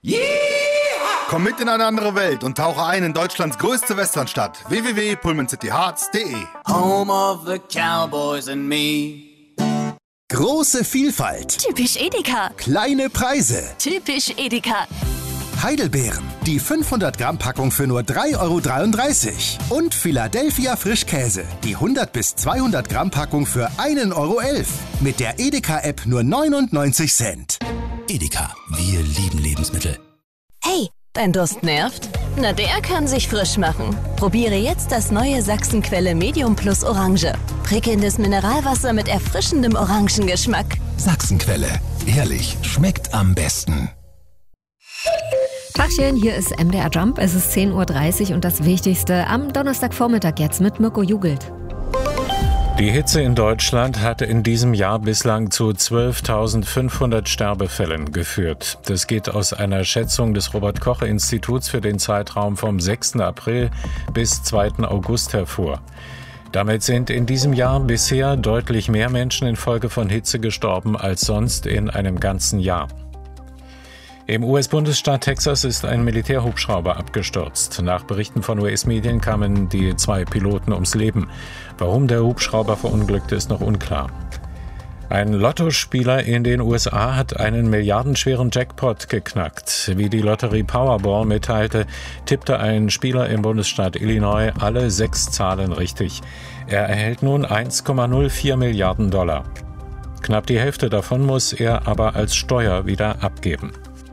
Komm mit in eine andere Welt und tauche ein in Deutschlands größte Westernstadt. www.pullmancityhearts.de. Home of the Cowboys and me. Große Vielfalt. Typisch Edeka. Kleine Preise. Typisch Edeka. Heidelbeeren. Die 500 Gramm Packung für nur 3,33 €. Und Philadelphia Frischkäse. Die 100 bis 200 Gramm Packung für 1,11 €. Mit der Edeka-App nur 99 Cent. Edeka, wir lieben Lebensmittel. Hey, dein Durst nervt? Na, der kann sich frisch machen. Probiere jetzt das neue Sachsenquelle Medium Plus Orange. Prickelndes Mineralwasser mit erfrischendem Orangengeschmack. Sachsenquelle. Ehrlich, schmeckt am besten. Tachchen, hier ist MDR Jump. Es ist 10:30 Uhr und das Wichtigste am Donnerstagvormittag jetzt mit Mirko Jugelt. Die Hitze in Deutschland hat in diesem Jahr bislang zu 12.500 Sterbefällen geführt. Das geht aus einer Schätzung des Robert-Koch-Instituts für den Zeitraum vom 6. April bis 2. August hervor. Damit sind in diesem Jahr bisher deutlich mehr Menschen infolge von Hitze gestorben als sonst in einem ganzen Jahr. Im US-Bundesstaat Texas ist ein Militärhubschrauber abgestürzt. Nach Berichten von US-Medien kamen die 2 Piloten ums Leben. Warum der Hubschrauber verunglückte, ist noch unklar. Ein Lottospieler in den USA hat einen milliardenschweren Jackpot geknackt. Wie die Lotterie Powerball mitteilte, tippte ein Spieler im Bundesstaat Illinois alle 6 Zahlen richtig. Er erhält nun 1,04 Milliarden $. Knapp die Hälfte davon muss er aber als Steuer wieder abgeben.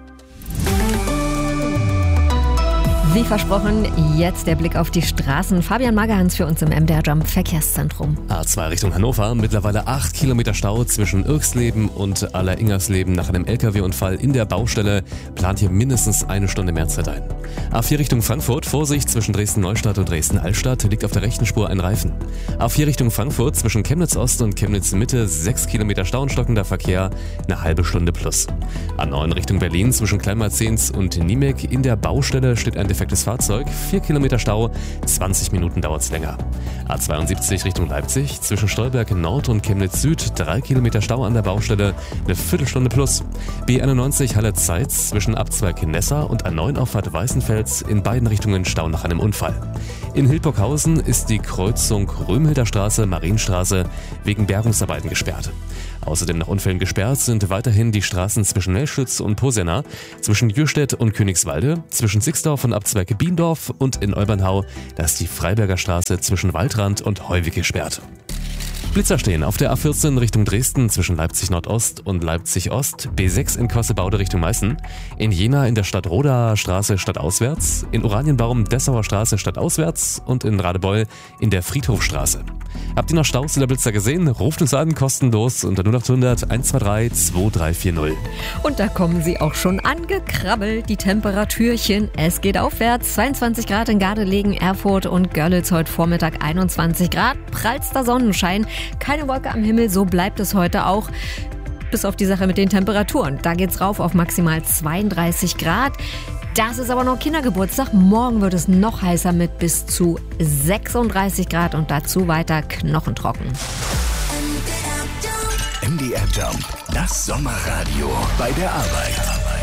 Wie versprochen, jetzt der Blick auf die Straßen. Fabian Magerhans für uns im MDR Jump Verkehrszentrum. A2 Richtung Hannover, mittlerweile 8 Kilometer Stau zwischen Irksleben und Alleringersleben nach einem LKW-Unfall in der Baustelle. Plant hier mindestens 1 Stunde mehr Zeit ein. A4 Richtung Frankfurt, Vorsicht zwischen Dresden-Neustadt und Dresden-Altstadt, liegt auf der rechten Spur ein Reifen. A4 Richtung Frankfurt, zwischen Chemnitz-Ost und Chemnitz-Mitte, 6 Kilometer Stau und stockender Verkehr, eine halbe Stunde plus. A9 Richtung Berlin, zwischen Kleinmarzens und Niemek, in der Baustelle steht ein defektes Fahrzeug, 4 Kilometer Stau, 20 Minuten dauert's länger. A72 Richtung Leipzig, zwischen Stolberg Nord und Chemnitz Süd, 3 Kilometer Stau an der Baustelle, eine Viertelstunde plus. B91 Halle-Zeitz, zwischen Abzweig Nessa und A9 Auffahrt Weißenfels, in beiden Richtungen Stau nach einem Unfall. In Hildburghausen ist die Kreuzung Römhilder Straße, Marienstraße wegen Bergungsarbeiten gesperrt. Außerdem nach Unfällen gesperrt sind weiterhin die Straßen zwischen Nelschütz und Posenna, zwischen Jürstedt und Königswalde, zwischen Sixdorf und Abzweig Biendorf und in Olbernhau, da ist die Freiberger Straße zwischen Waldrand und Heuwig gesperrt. Blitzer stehen auf der A14 Richtung Dresden zwischen Leipzig Nordost und Leipzig Ost, B6 in Kossebaude Richtung Meißen, in Jena in der Stadtrodaer Straße stadtauswärts, in Oranienbaum Dessauer Straße stadtauswärts und in Radebeul in der Friedhofstraße. Habt ihr noch Staus oder Blitzer gesehen? Ruft uns an, kostenlos unter 0800 123 2340. Und da kommen sie auch schon angekrabbelt, die Temperatürchen. Es geht aufwärts, 22 Grad in Gardelegen, Erfurt und Görlitz, heute Vormittag 21 Grad, prallster Sonnenschein, keine Wolke am Himmel, so bleibt es heute auch. Bis auf die Sache mit den Temperaturen. Da geht's rauf auf maximal 32 Grad. Das ist aber noch Kindergeburtstag. Morgen wird es noch heißer mit bis zu 36 Grad und dazu weiter knochentrocken. MDR Jump, das Sommerradio bei der Arbeit.